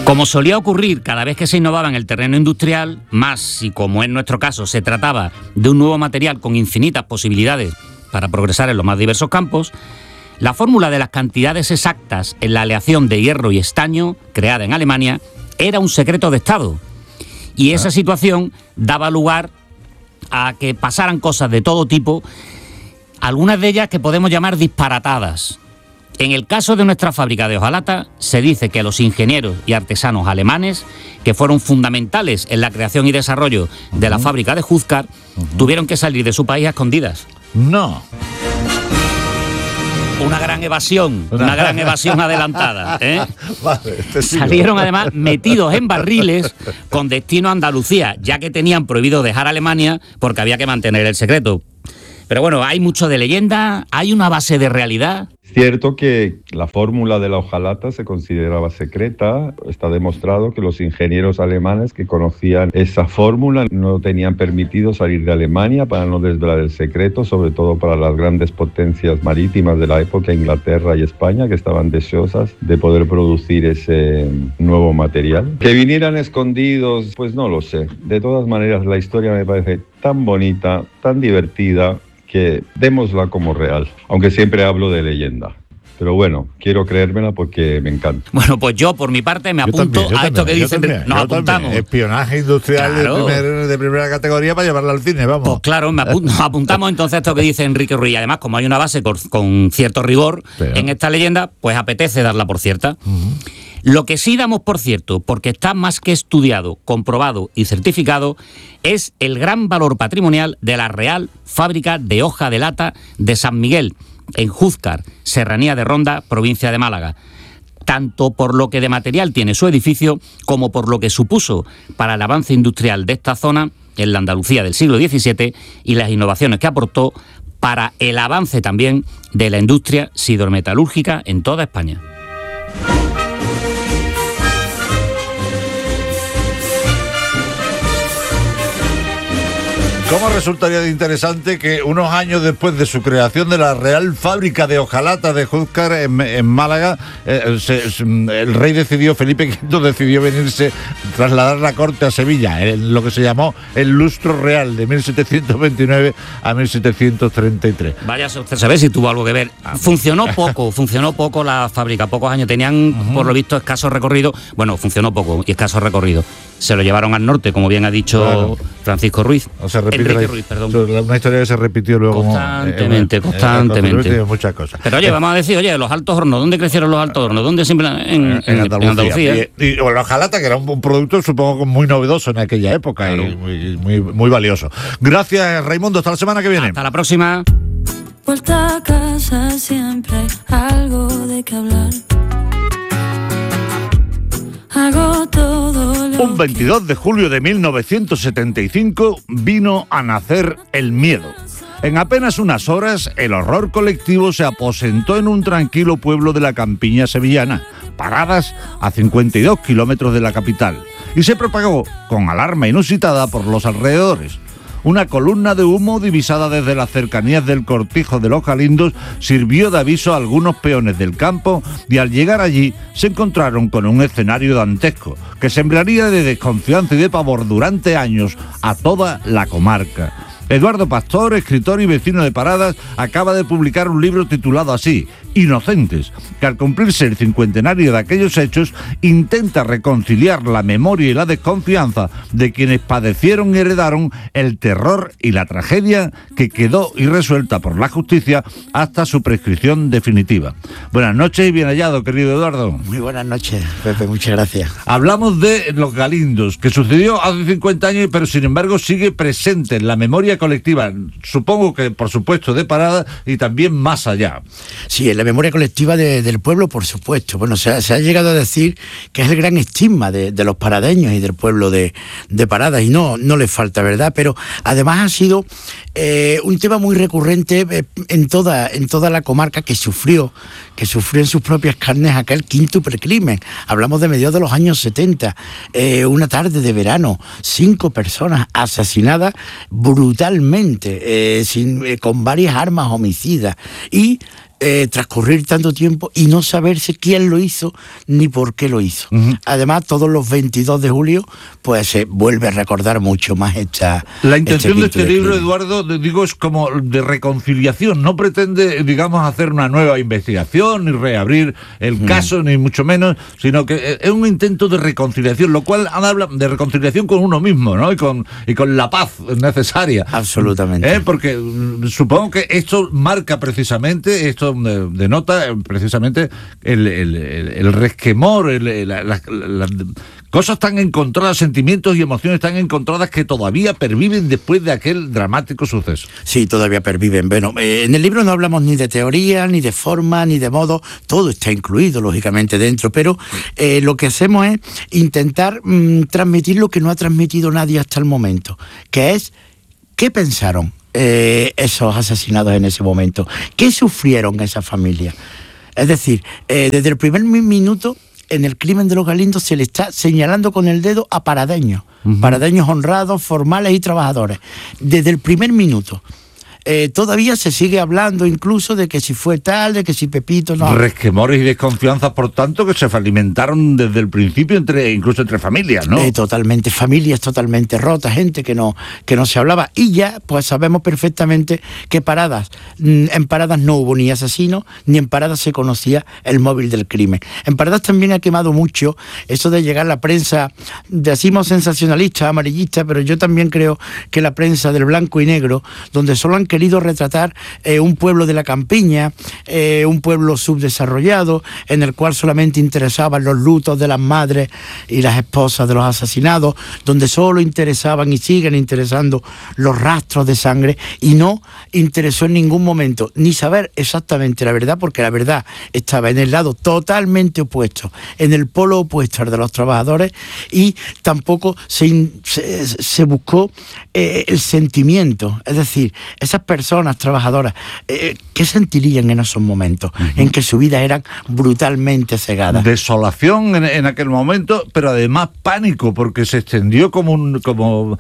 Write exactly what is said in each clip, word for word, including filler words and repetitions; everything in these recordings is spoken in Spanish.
Como solía ocurrir cada vez que se innovaba en el terreno industrial, más si como en nuestro caso se trataba de un nuevo material con infinitas posibilidades para progresar en los más diversos campos, la fórmula de las cantidades exactas en la aleación de hierro y estaño, creada en Alemania, era un secreto de Estado. Y esa situación daba lugar a que pasaran cosas de todo tipo, algunas de ellas que podemos llamar disparatadas. En el caso de nuestra fábrica de hojalata, se dice que los ingenieros y artesanos alemanes, que fueron fundamentales en la creación y desarrollo de la fábrica de Huskar, uh-huh. tuvieron que salir de su país a escondidas. No. Una gran evasión, una gran evasión adelantada, ¿eh? Vale, te sigo. Salieron además metidos en barriles con destino a Andalucía, ya que tenían prohibido dejar Alemania porque había que mantener el secreto. Pero bueno, hay mucho de leyenda, hay una base de realidad. Es cierto que la fórmula de la hojalata se consideraba secreta. Está demostrado que los ingenieros alemanes que conocían esa fórmula no tenían permitido salir de Alemania para no desvelar el secreto, sobre todo para las grandes potencias marítimas de la época, Inglaterra y España, que estaban deseosas de poder producir ese nuevo material. Que vinieran escondidos, pues no lo sé. De todas maneras, la historia me parece tan bonita, tan divertida, que démosla como real, aunque siempre hablo de leyenda. Pero bueno, quiero creérmela porque me encanta. Bueno, pues yo por mi parte me Yo apunto también, yo a esto también, que yo dicen. también, Nos yo apuntamos. también. Espionaje industrial Claro. de, primer, de primera categoría para llevarla al cine, vamos. Pues claro, me apunto, nos apuntamos entonces a esto que dice Enrique Ruiz. Además, como hay una base con, con cierto rigor Pero. en esta leyenda, pues apetece darla por cierta. Uh-huh. Lo que sí damos por cierto, porque está más que estudiado, comprobado y certificado, es el gran valor patrimonial de la Real Fábrica de Hoja de Lata de San Miguel, en Huskar, Serranía de Ronda, provincia de Málaga. Tanto por lo que de material tiene su edificio, como por lo que supuso para el avance industrial de esta zona, en la Andalucía del siglo diecisiete, y las innovaciones que aportó para el avance también de la industria siderometalúrgica en toda España. ¿Cómo resultaría de interesante que unos años después de su creación de la Real Fábrica de Hojalata de Huskar en, en Málaga, eh, se, se, el rey decidió, Felipe quinto decidió venirse, trasladar la corte a Sevilla, en lo que se llamó el Lustro Real de mil setecientos veintinueve a mil setecientos treinta y tres? Vaya, usted sabe si tuvo algo que ver. Funcionó poco, funcionó poco la fábrica, pocos años, tenían uh-huh. por lo visto escaso recorrido, bueno, funcionó poco y escaso recorrido. Se lo llevaron al norte, como bien ha dicho claro. Francisco Ruiz. O sea, Enrique la, Ruiz, perdón. Una historia que se repitió luego. Constantemente, como, eh, constantemente. Eh, muchas cosas. Pero oye, vamos a decir, oye, los Altos Hornos, ¿dónde crecieron los Altos Hornos? ¿Dónde siempre? En, en, en Andalucía. En Andalucía. Y, y o la hojalata, que era un, un producto, supongo, muy novedoso en aquella época claro. y muy, muy, muy valioso. Gracias, Raimundo. Hasta la semana que viene. Hasta la próxima. Vuelta a casa, siempre hay algo de que hablar. Hago todo lo Un veintidós de julio de mil novecientos setenta y cinco vino a nacer el miedo. En apenas unas horas, el horror colectivo se aposentó en un tranquilo pueblo de la campiña sevillana, Paradas, a cincuenta y dos kilómetros de la capital, y se propagó con alarma inusitada por los alrededores. Una columna de humo divisada desde las cercanías del cortijo de los Galindos sirvió de aviso a algunos peones del campo y al llegar allí se encontraron con un escenario dantesco que sembraría de desconfianza y de pavor durante años a toda la comarca. Eduardo Pastor, escritor y vecino de Paradas, acaba de publicar un libro titulado así, Inocentes, que al cumplirse el cincuentenario de aquellos hechos intenta reconciliar la memoria y la desconfianza de quienes padecieron y heredaron el terror y la tragedia que quedó irresuelta por la justicia hasta su prescripción definitiva. Buenas noches y bien hallado, querido Eduardo. Muy buenas noches, Pepe, muchas gracias. Hablamos de los Galindos, que sucedió hace cincuenta años, pero sin embargo sigue presente en la memoria colectiva, supongo que por supuesto de Paradas y también más allá. Sí, en la memoria colectiva de, del pueblo, por supuesto. Bueno, se ha, se ha llegado a decir que es el gran estigma de, de los paradeños y del pueblo de, de Paradas, y no, no les falta, ¿verdad? Pero además ha sido eh, un tema muy recurrente en toda, en toda la comarca que sufrió, que sufrió en sus propias carnes aquel quíntuple crimen. Hablamos de mediados de los años setenta, eh, una tarde de verano, cinco personas asesinadas brutalmente, eh, sin, eh, con varias armas homicidas, y eh, transcurrir tanto tiempo y no saberse quién lo hizo ni por qué lo hizo. Uh-huh. Además, todos los veintidós de julio, pues se vuelve a recordar mucho más esta... La intención este de este libro, de Eduardo, digo, es como de reconciliación. No pretende, digamos, hacer una nueva investigación, ni reabrir el uh-huh. caso, ni mucho menos, sino que es un intento de reconciliación, lo cual habla de reconciliación con uno mismo, ¿no? Y con, y con la paz necesaria. Absolutamente. ¿Eh? Porque supongo que esto marca precisamente, esto denota precisamente el, el, el, el resquemor, el, la, la, la, cosas tan encontradas, sentimientos y emociones tan encontradas que todavía perviven después de aquel dramático suceso. Sí, todavía perviven. Bueno, eh, en el libro no hablamos ni de teoría, ni de forma, ni de modo, todo está incluido, lógicamente, dentro, pero eh, lo que hacemos es intentar mmm, transmitir lo que no ha transmitido nadie hasta el momento, que es, ¿qué pensaron eh, esos asesinados en ese momento? ¿Qué sufrieron esas familias? Es decir, eh, desde el primer minuto, en el crimen de los Galindos se le está señalando con el dedo a paradeños, uh-huh. paradeños honrados, formales y trabajadores, desde el primer minuto. Eh, todavía se sigue hablando incluso de que si fue tal, de que si Pepito no... Resquemores y desconfianzas, por tanto, que se alimentaron desde el principio, entre incluso entre familias, ¿no? Eh, totalmente, familias totalmente rotas, gente que no, que no se hablaba. Y ya, pues sabemos perfectamente que Paradas, en Paradas no hubo ni asesino, ni en Paradas se conocía el móvil del crimen. En Paradas también ha quemado mucho eso de llegar a la prensa, decimos sensacionalista, amarillista, pero yo también creo que la prensa del blanco y negro, donde solo han querido retratar eh, un pueblo de la campiña, eh, un pueblo subdesarrollado, en el cual solamente interesaban los lutos de las madres y las esposas de los asesinados, donde solo interesaban y siguen interesando los rastros de sangre, y no interesó en ningún momento ni saber exactamente la verdad, porque la verdad estaba en el lado totalmente opuesto, en el polo opuesto al de los trabajadores, y tampoco se, se, se buscó eh, el sentimiento, es decir, esas personas trabajadoras, eh, ¿qué sentirían en esos momentos uh-huh. en que su vida eran brutalmente cegadas? Desolación en, en aquel momento, pero además pánico, porque se extendió como un como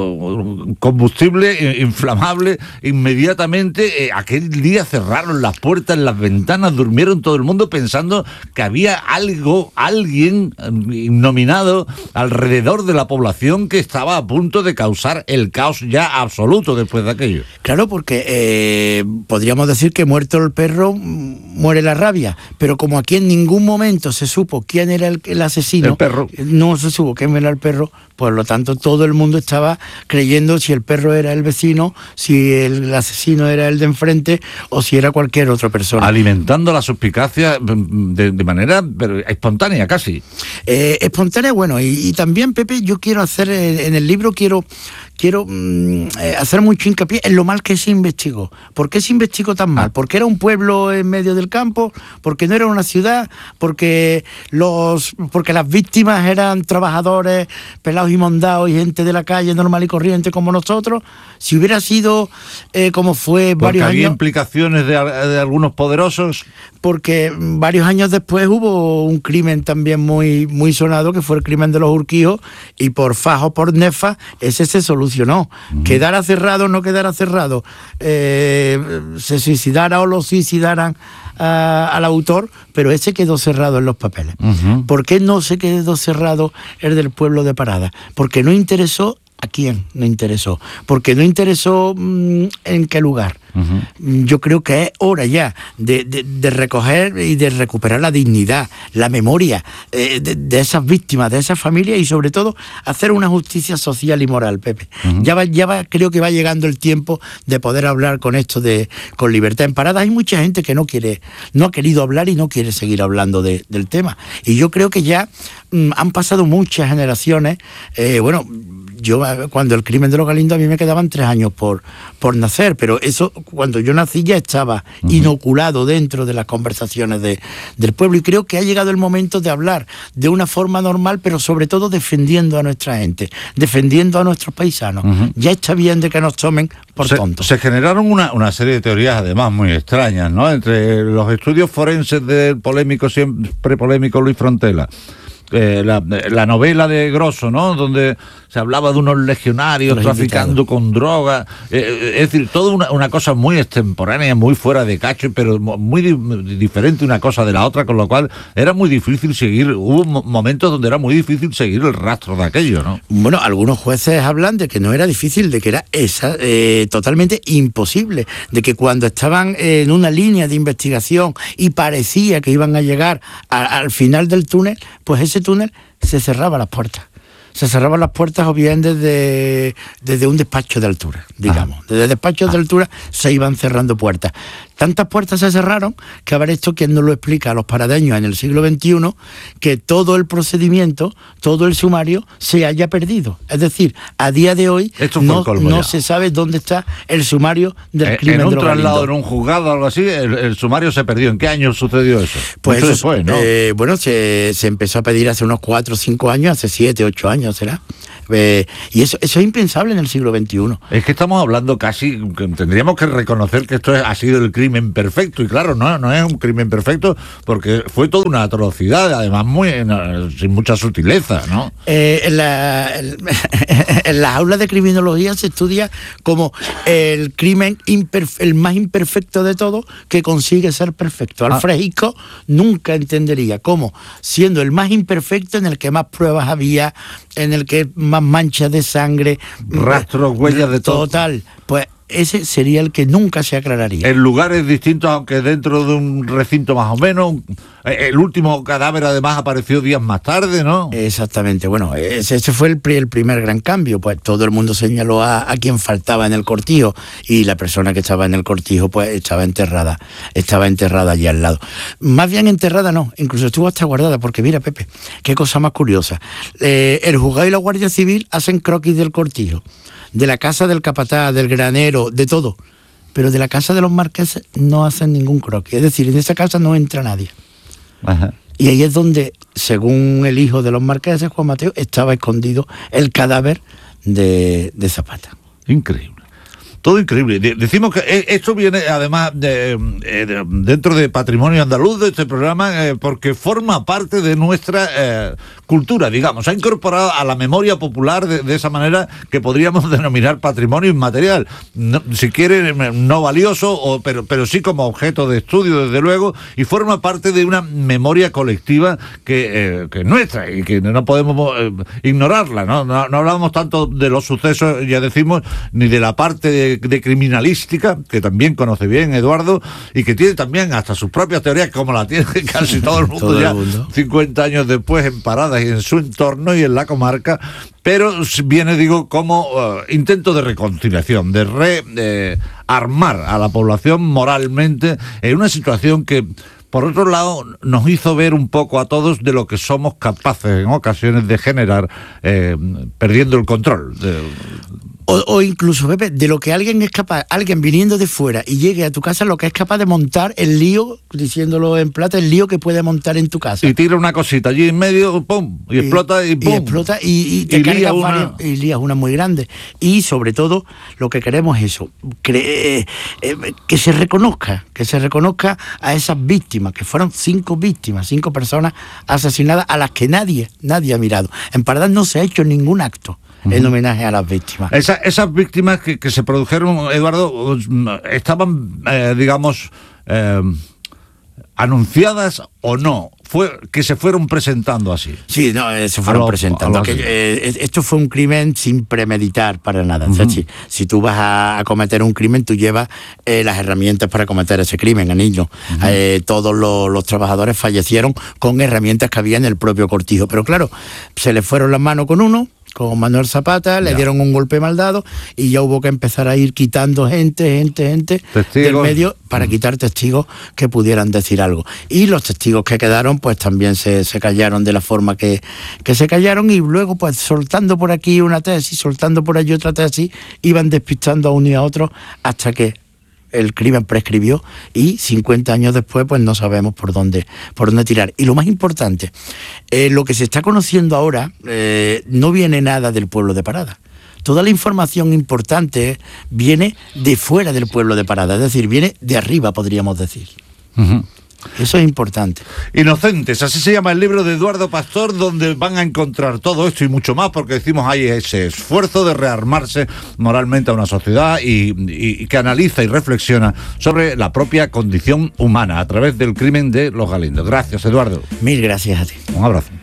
uh, combustible inflamable inmediatamente. Eh, aquel día cerraron las puertas, las ventanas, durmieron todo el mundo pensando que había algo, alguien innominado alrededor de la población que estaba a punto de causar el caos ya absoluto después de aquello. Claro, porque eh, podríamos decir que muerto el perro, muere la rabia, pero como aquí en ningún momento se supo quién era el, el asesino, el perro. no se supo quién era el perro, por lo tanto todo el mundo estaba creyendo si el perro era el vecino, si el asesino era el de enfrente o si era cualquier otra persona. Alimentando la suspicacia de, de manera pero espontánea casi. Eh, espontánea, bueno, y, y también, Pepe, yo quiero hacer, en el libro quiero... Quiero mm, eh, hacer mucho hincapié en lo mal que se investigó. ¿Por qué se investigó tan mal? ¿Porque era un pueblo en medio del campo? ¿Porque no era una ciudad? ¿Porque los porque las víctimas eran trabajadores pelados y mondados y gente de la calle normal y corriente como nosotros? Si hubiera sido eh, como fue porque varios había años... implicaciones de, de algunos poderosos. Porque varios años después hubo un crimen también muy, muy sonado, que fue el crimen de los Urquijos, y por fajo, por nefa, ese se solucionó. Uh-huh. Quedara cerrado, no quedara cerrado, eh, se suicidara o lo suicidaran a, al autor, pero ese quedó cerrado en los papeles. Uh-huh. ¿Por qué no se quedó cerrado el del pueblo de Parada? Porque no interesó. ¿A quién no interesó? Porque no interesó mmm, en qué lugar. Uh-huh. Yo creo que es hora ya de, de, de recoger y de recuperar la dignidad, la memoria eh, de, de esas víctimas, de esas familias, y sobre todo hacer una justicia social y moral, Pepe. Uh-huh. Ya va, ya va, creo que va llegando el tiempo de poder hablar con esto de con libertad en Paradas. Hay mucha gente que no quiere, no ha querido hablar y no quiere seguir hablando de, del tema. Y yo creo que ya mmm, han pasado muchas generaciones. Eh, bueno. Yo, cuando el crimen de los Galindos, a mí me quedaban tres años por, por nacer, pero eso, cuando yo nací, ya estaba uh-huh. inoculado dentro de las conversaciones de, del pueblo, y creo que ha llegado el momento de hablar de una forma normal, pero sobre todo defendiendo a nuestra gente, defendiendo a nuestros paisanos. Uh-huh. Ya está bien de que nos tomen por se, tontos. Se generaron una, una serie de teorías, además, muy extrañas, ¿no? Entre los estudios forenses del polémico, siempre polémico Luis Frontela, Eh, la, la novela de Grosso, ¿no? Donde se hablaba de unos legionarios Los traficando invitados. con droga, eh, es decir, toda una, una cosa muy extemporánea, muy fuera de cacho, pero muy di- diferente una cosa de la otra, con lo cual era muy difícil seguir, hubo mo- momentos donde era muy difícil seguir el rastro de aquello, ¿no? Bueno, algunos jueces hablan de que no era difícil, de que era esa, eh, totalmente imposible, de que cuando estaban en una línea de investigación y parecía que iban a llegar a- al final del túnel, pues ese túnel se cerraba las puertas. Se cerraban las puertas o bien desde, desde un despacho de altura, digamos. Desde despachos de altura se iban cerrando puertas. Tantas puertas se cerraron que a ver esto quién nos lo explica a los paradeños en el siglo veintiuno, que todo el procedimiento, todo el sumario se haya perdido. Es decir, a día de hoy Esto fue no, el colmo no ya. se sabe dónde está el sumario del Eh, crimen en un de los traslado, en Galindo. un juzgado o algo así, el, el sumario se perdió. ¿En qué año sucedió eso? Pues Mucho eso, después, ¿no? eh, bueno, se, se empezó a pedir hace unos cuatro o cinco años, hace siete, ocho años será. Eh, y eso, eso es impensable en el siglo veintiuno. Es que estamos hablando casi, que tendríamos que reconocer que esto es- ha sido el crimen perfecto, y claro, no, no es un crimen perfecto porque fue toda una atrocidad, además muy no, sin mucha sutileza, ¿no? Eh, en, la, en, en las aulas de criminología se estudia como el crimen imperf- el más imperfecto de todo que consigue ser perfecto. Ah. Alfred Hitchcock nunca entendería cómo, siendo el más imperfecto, en el que más pruebas había, en el que más manchas de sangre, Rastros, huellas de todo. total, pues ese sería el que nunca se aclararía. En lugares distintos, aunque dentro de un recinto más o menos. El último cadáver además apareció días más tarde, ¿no? Exactamente, bueno, ese, ese fue el, pri- el primer gran cambio, pues todo el mundo señaló a, a quien faltaba en el cortijo y la persona que estaba en el cortijo pues estaba enterrada, estaba enterrada allí al lado. Más bien enterrada no, incluso estuvo hasta guardada, porque mira Pepe, qué cosa más curiosa, eh, el juzgado y la Guardia Civil hacen croquis del cortijo, de la casa del capataz, del granero, de todo, pero de la casa de los marqueses no hacen ningún croquis, es decir, en esa casa no entra nadie. Ajá. Y ahí es donde, según el hijo de los marqueses, Juan Mateo, estaba escondido el cadáver de, de Zapata. Increíble. Todo increíble. De- decimos que eh, esto viene además de, eh, de- dentro de Patrimonio Andaluz de este programa eh, porque forma parte de nuestra eh, cultura, digamos. Se ha incorporado a la memoria popular de, de esa manera que podríamos denominar patrimonio inmaterial. No, si quiere, no valioso, o, pero, pero sí como objeto de estudio, desde luego, y forma parte de una memoria colectiva que, eh, que es nuestra y que no podemos eh, ignorarla, ¿no? No, no hablamos tanto de los sucesos, ya decimos, ni de la parte de de criminalística, que también conoce bien Eduardo, y que tiene también hasta sus propias teorías, como la tiene casi todo el mundo Todo el ya, mundo. cincuenta años después, en Paradas y en su entorno y en la comarca, pero viene, digo, como uh, intento de reconciliación, de rearmar a la población moralmente en una situación que, por otro lado, nos hizo ver un poco a todos de lo que somos capaces en ocasiones de generar, eh, perdiendo el control. De, O, o incluso, Pepe, de lo que alguien es capaz, alguien viniendo de fuera y llegue a tu casa, lo que es capaz de montar el lío, diciéndolo en plata, el lío que puede montar en tu casa. y tira una cosita allí en medio, pum, y, explota y pum. Y explota y, y te Y cargas lía una- varias, y lías una muy grande. Y sobre todo, lo que queremos es eso, cre- eh, que se reconozca, que se reconozca a esas víctimas, que fueron cinco víctimas, cinco personas asesinadas a las que nadie, nadie ha mirado. En Paradas no se ha hecho ningún acto en homenaje a las víctimas. Esa- esas víctimas que, que se produjeron, Eduardo, estaban, eh, digamos, eh, anunciadas o no, fue que se fueron presentando así. Sí, no, eh, se fueron A lo- presentando. a lo Que, así. eh, esto fue un crimen sin premeditar para nada. O sea, si, si tú vas a, a cometer un crimen, tú llevas eh, las herramientas para cometer ese crimen, niño. Eh, todos los, los trabajadores fallecieron con herramientas que había en el propio cortijo. Pero claro, se le fueron las manos con uno, con Manuel Zapata, le Ya. dieron un golpe mal dado y ya hubo que empezar a ir quitando gente, gente, gente Testigos. del medio para quitar testigos que pudieran decir algo. Y los testigos que quedaron, pues también se, se callaron de la forma que, que se callaron, y luego, pues soltando por aquí una tesis, soltando por allí otra tesis, iban despistando a uno y a otro hasta que el crimen prescribió, y cincuenta años después pues no sabemos por dónde por dónde tirar. Y lo más importante, eh, lo que se está conociendo ahora eh, no viene nada del pueblo de Parada. Toda la información importante viene de fuera del pueblo de Parada, es decir, viene de arriba, podríamos decir. Ujú. Eso es importante. Inocentes, así se llama el libro de Eduardo Pastor, donde van a encontrar todo esto y mucho más, porque decimos hay ese esfuerzo de rearmarse moralmente a una sociedad y, y, y que analiza y reflexiona sobre la propia condición humana a través del crimen de los Galindos. Gracias, Eduardo. Mil gracias a ti. Un abrazo.